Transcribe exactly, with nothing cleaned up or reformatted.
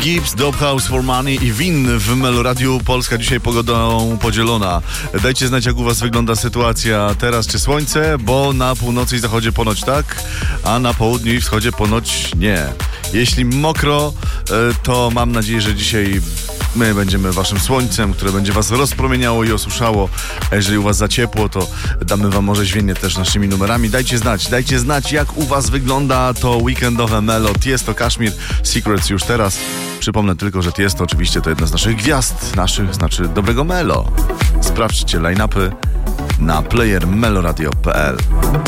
Gibbs, Dope House for Money i Win w Meloradiu. Polska dzisiaj pogodą podzielona. Dajcie znać, jak u was wygląda sytuacja teraz. Czy słońce? Bo na północy i zachodzie ponoć tak, a na południu i wschodzie ponoć nie. Jeśli mokro, to mam nadzieję, że dzisiaj my będziemy waszym słońcem, które będzie was rozpromieniało i osuszało. A jeżeli u was za ciepło, to damy wam może źwienie też naszymi numerami. Dajcie znać, dajcie znać, jak u was wygląda to weekendowe Melo. Tiesto, Kashmir, Secrets już teraz. Przypomnę tylko, że Tiesto oczywiście to jedna z naszych gwiazd, naszych, znaczy dobrego Melo. Sprawdźcie line-upy na player meloradio kropka p l.